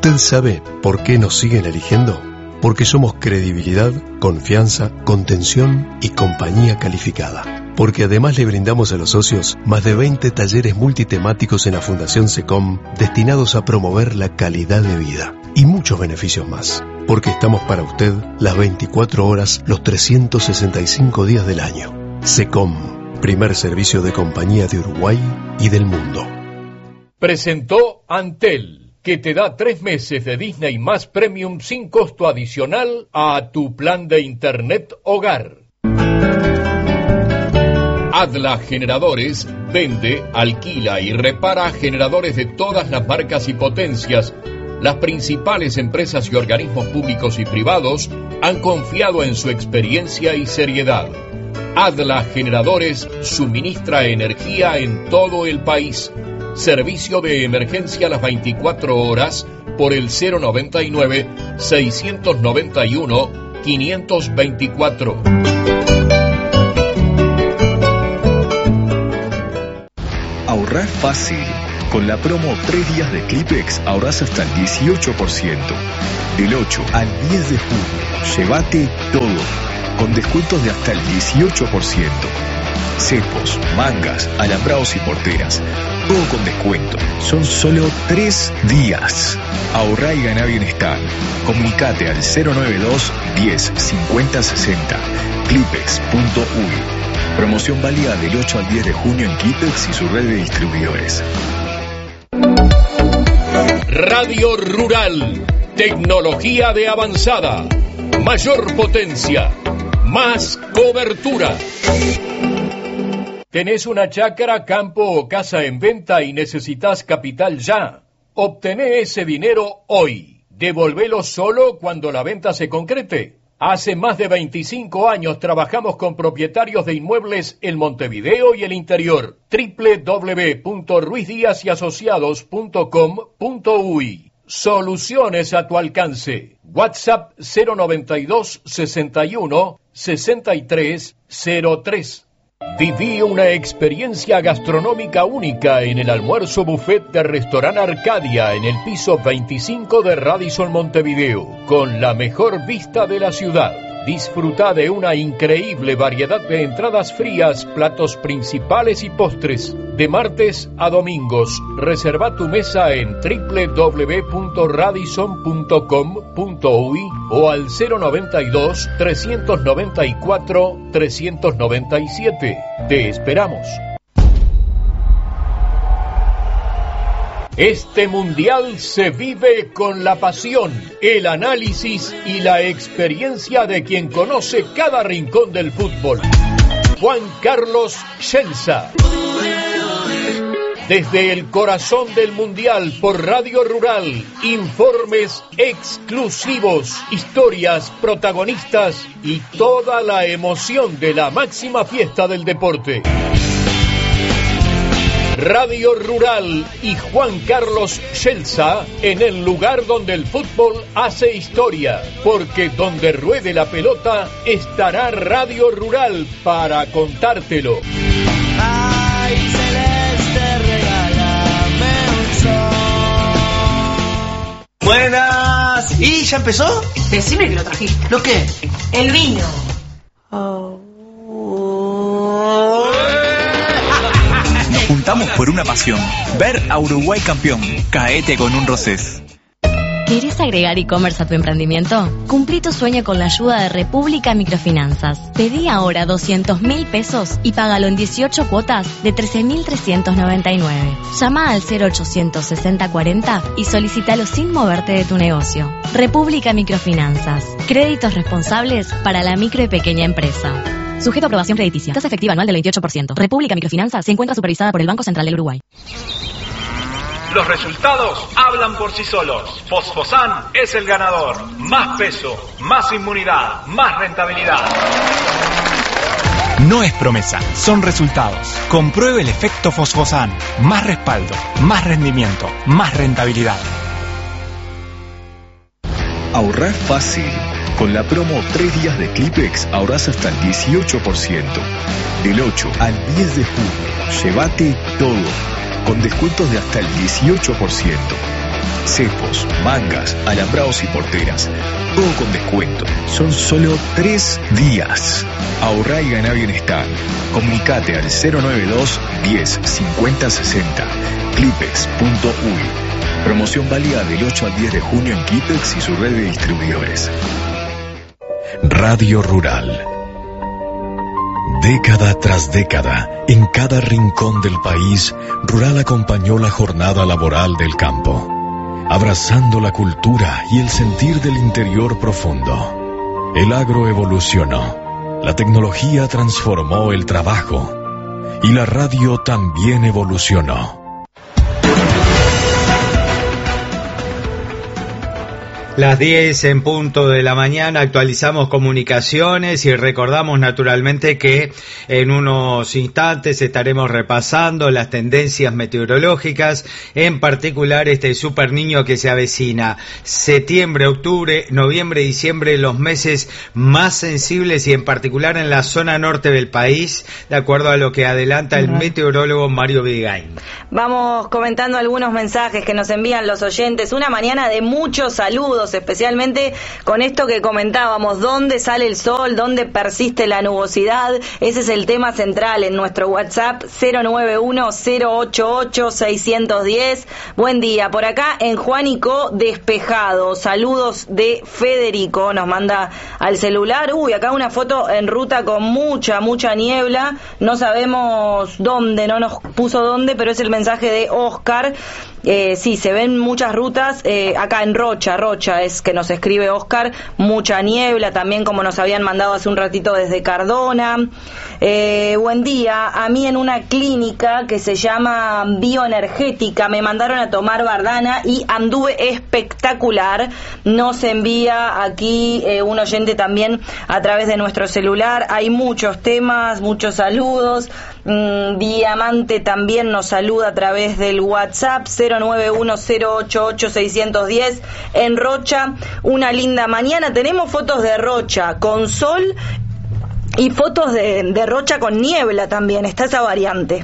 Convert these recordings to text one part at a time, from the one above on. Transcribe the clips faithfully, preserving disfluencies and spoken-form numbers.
¿Usted sabe por qué nos siguen eligiendo? Porque somos credibilidad, confianza, contención y compañía calificada. Porque además le brindamos a los socios más de veinte talleres multitemáticos en la Fundación SECOM destinados a promover la calidad de vida y muchos beneficios más. Porque estamos para usted las veinticuatro horas, los trescientos sesenta y cinco días del año. SECOM, primer servicio de compañía de Uruguay y del mundo. Presentó Antel, que te da tres meses de Disney más Premium sin costo adicional a tu plan de Internet Hogar. Adla Generadores vende, alquila y repara generadores de todas las marcas y potencias. Las principales empresas y organismos públicos y privados han confiado en su experiencia y seriedad. Adla Generadores suministra energía en todo el país. Servicio de emergencia a las veinticuatro horas por el cero noventa y nueve, seiscientos noventa y uno, quinientos veinticuatro. Ahorrar fácil. Con la promo tres días de Clipex ahorrás hasta el dieciocho por ciento. Del ocho al diez de junio, llévate todo, con descuentos de hasta el dieciocho por ciento. Cepos, mangas, alambrados y porteras, todo con descuento. Son solo tres días. Ahorrá y ganá bienestar. Comunicate al cero noventa y dos, diez, cincuenta, sesenta. Clipex punto u y. Promoción válida del ocho al diez de junio en Clipex y su red de distribuidores. Radio Rural, tecnología de avanzada, mayor potencia, más cobertura. ¿Tenés una chacra, campo o casa en venta y necesitas capital ya? Obtené ese dinero hoy. Devolvelo solo cuando la venta se concrete. Hace más de veinticinco años trabajamos con propietarios de inmuebles en Montevideo y el interior. doble u doble u doble u punto ruiz díaz y asociados punto com punto u y. Soluciones a tu alcance. WhatsApp cero noventa y dos, sesenta y uno, sesenta y tres cero tres. Viví una experiencia gastronómica única en el almuerzo buffet de Restaurant Arcadia en el piso veinticinco de Radisson Montevideo, con la mejor vista de la ciudad. Disfruta de una increíble variedad de entradas frías, platos principales y postres. De martes a domingos, reserva tu mesa en doble u doble u doble u punto radisson punto com punto u y o al cero noventa y dos, trescientos noventa y cuatro, trescientos noventa y siete. Te esperamos. Este mundial se vive con la pasión, el análisis y la experiencia de quien conoce cada rincón del fútbol. Juan Carlos Schelza. Desde el corazón del mundial por Radio Rural, informes exclusivos, historias, protagonistas y toda la emoción de la máxima fiesta del deporte. Radio Rural y Juan Carlos Schelza en el lugar donde el fútbol hace historia, porque donde ruede la pelota estará Radio Rural para contártelo. Ay, celeste, regálame un sol. Buenas. ¿Y ya empezó? Decime que lo trajiste. ¿Lo qué? El vino. Oh. Juntamos por una pasión, ver a Uruguay campeón. Caete con un Rosés. ¿Querés agregar e-commerce a tu emprendimiento? Cumplí tu sueño con la ayuda de República Microfinanzas. Pedí ahora doscientos mil pesos y págalo en dieciocho cuotas de trece mil trescientos noventa y nueve. Llama al cero ochocientos sesenta cuarenta y solicítalo sin moverte de tu negocio. República Microfinanzas. Créditos responsables para la micro y pequeña empresa. Sujeto a aprobación crediticia. Tasa efectiva anual del veintiocho por ciento. República Microfinanzas se encuentra supervisada por el Banco Central del Uruguay. Los resultados hablan por sí solos. Fosfosan es el ganador. Más peso, más inmunidad, más rentabilidad. No es promesa, son resultados. Compruebe el efecto Fosfosan. Más respaldo, más rendimiento, más rentabilidad. Ahorrar fácil. Con la promo tres días de Clipex ahorrás hasta el dieciocho por ciento. Del ocho al diez de junio, llévate todo, con descuentos de hasta el dieciocho por ciento. cepos, mangas, alambrados y porteras. Todo con descuento. Son solo tres días. Ahorrá y ganá bienestar. Comunicate al cero nueve dos, diez, cincuenta, sesenta. Clipex punto uy. Promoción válida del ocho al diez de junio en Clipex y su red de distribuidores. Radio Rural. Década tras década, en cada rincón del país, Rural acompañó la jornada laboral del campo, abrazando la cultura y el sentir del interior profundo. El agro evolucionó, la tecnología transformó el trabajo y la radio también evolucionó. Las diez en punto de la mañana, actualizamos comunicaciones y recordamos naturalmente que en unos instantes estaremos repasando las tendencias meteorológicas, en particular este super niño que se avecina. Septiembre, octubre, noviembre, diciembre, los meses más sensibles y en particular en la zona norte del país, de acuerdo a lo que adelanta el meteorólogo Mario Vigain. Vamos comentando algunos mensajes que nos envían los oyentes. Una mañana de muchos saludos, especialmente con esto que comentábamos, dónde sale el sol, dónde persiste la nubosidad. Ese es el tema central en nuestro WhatsApp cero nueve uno, cero ocho ocho, seis uno cero. Buen día, por acá en Juanico despejado. Saludos de Federico, nos manda al celular. Uy, acá una foto en ruta con mucha, mucha niebla. No sabemos dónde, no nos puso dónde, pero es el mensaje de Oscar. Eh, sí, se ven muchas rutas, eh, acá en Rocha, Rocha es que nos escribe Oscar, mucha niebla también, como nos habían mandado hace un ratito desde Cardona. Eh, buen día, a mí en una clínica que se llama Bioenergética me mandaron a tomar Bardana y anduve espectacular. Nos envía aquí eh, un oyente también a través de nuestro celular. Hay muchos temas, muchos saludos. Mm, Diamante también nos saluda a través del WhatsApp cero nueve uno, cero ocho ocho, seis uno cero. En Rocha, una linda mañana. Tenemos fotos de Rocha con sol y fotos de, de Rocha con niebla también. Está esa variante.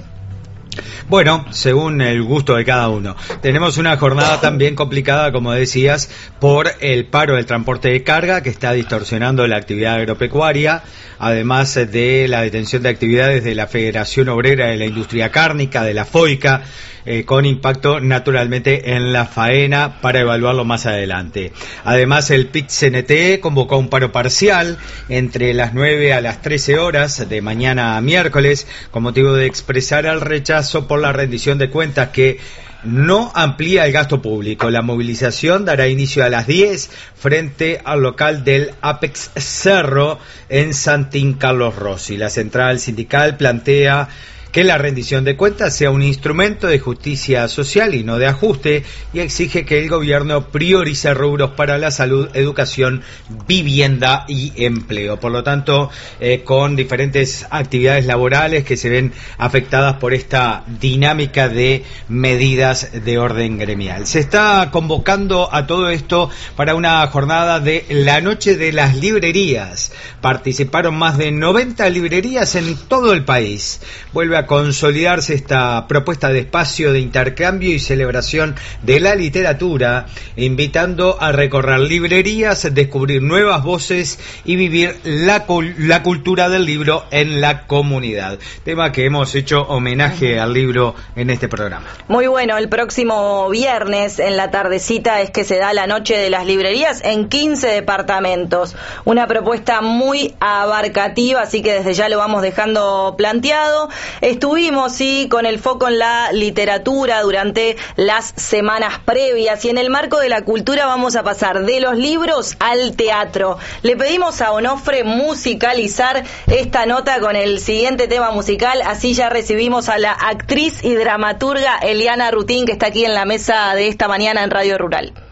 Bueno, según el gusto de cada uno. Tenemos una jornada también complicada, como decías, por el paro del transporte de carga que está distorsionando la actividad agropecuaria, además de la detención de actividades de la Federación Obrera de la Industria Cárnica, de la FOICA, eh, con impacto naturalmente en la faena, para evaluarlo más adelante. Además, el P I C C N T convocó un paro parcial entre las nueve a las trece horas de mañana a miércoles, con motivo de expresar el rechazo por la rendición de cuentas que no amplía el gasto público. La movilización dará inicio a las diez frente al local del Apex Cerro en Santín Carlos Rossi. La central sindical plantea que la rendición de cuentas sea un instrumento de justicia social y no de ajuste, y exige que el gobierno priorice rubros para la salud, educación, vivienda y empleo. Por lo tanto, eh, con diferentes actividades laborales que se ven afectadas por esta dinámica de medidas de orden gremial. Se está convocando a todo esto para una jornada de la Noche de las Librerías. Participaron más de noventa librerías en todo el país. Vuelve a consolidarse esta propuesta de espacio de intercambio y celebración de la literatura, invitando a recorrer librerías, descubrir nuevas voces y vivir la, la cultura del libro en la comunidad. Tema que hemos hecho homenaje al libro en este programa. Muy bueno, el próximo viernes en la tardecita es que se da la Noche de las Librerías en quince departamentos. Una propuesta muy abarcativa, así que desde ya lo vamos dejando planteado. Estuvimos, sí, con el foco en la literatura durante las semanas previas, y en el marco de la cultura vamos a pasar de los libros al teatro. Le pedimos a Onofre musicalizar esta nota con el siguiente tema musical, así ya recibimos a la actriz y dramaturga Eliana Rutín, que está aquí en la mesa de esta mañana en Radio Rural.